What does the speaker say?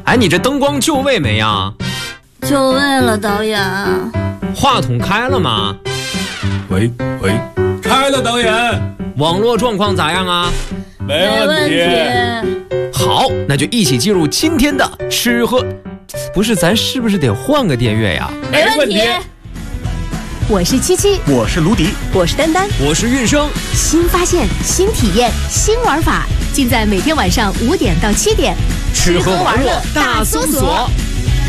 哎，你这灯光就位没呀？ 就位了，导演。 话筒开了吗？ 喂，开了，导演。 网络状况咋样啊？ 没问题。 好，那就一起进入今天的吃喝。不是，咱是不是得换个电乐呀？ 没问题。 我是七七， 我是卢迪， 我是丹丹， 我是韵生。 新发现、新体验、新玩法，尽在每天晚上5点到7点， 吃喝玩乐大搜索。